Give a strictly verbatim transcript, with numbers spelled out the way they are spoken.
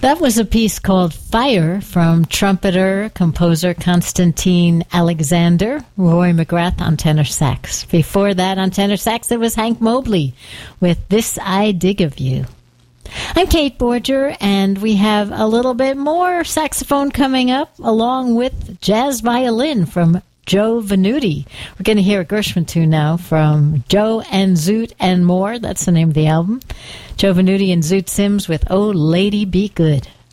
That was a piece called Fire from trumpeter, composer Konstantin Alexander, Roy McGrath on tenor sax. Before that, on tenor sax, it was Hank Mobley with This I Dig of You. I'm Kate Borger, and we have a little bit more saxophone coming up, along with jazz violin from Joe Venuti. We're going to hear a Gershwin tune now from Joe and Zoot and More. That's the name of the album. Joe Venuti and Zoot Sims with Oh Lady Be Good.